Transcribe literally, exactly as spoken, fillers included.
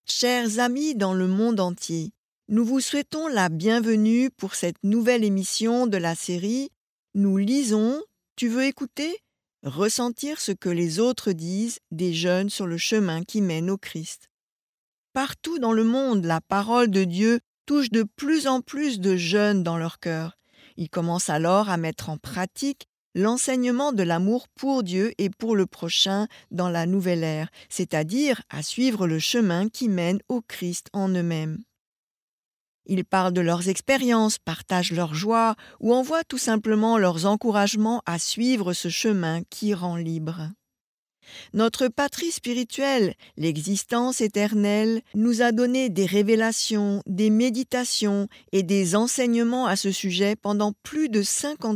Chers amis dans le monde entier, nous vous souhaitons la bienvenue pour cette nouvelle émission de la série « Nous lisons, tu veux écouter ?» Ressentir ce que les autres disent des jeunes sur le chemin qui mène au Christ. Partout dans le monde, la parole de Dieu touche de plus en plus de jeunes dans leur cœur. Ils commencent alors à mettre en pratique l'enseignement de l'amour pour Dieu et pour le prochain dans la nouvelle ère, c'est-à-dire à suivre le chemin qui mène au Christ en eux-mêmes. Ils parlent de leurs expériences, partagent leur joie ou envoient tout simplement leurs encouragements à suivre ce chemin qui rend libre. Notre patrie spirituelle, l'existence éternelle, nous a donné des révélations, des méditations et des enseignements à ce sujet pendant plus de cinquante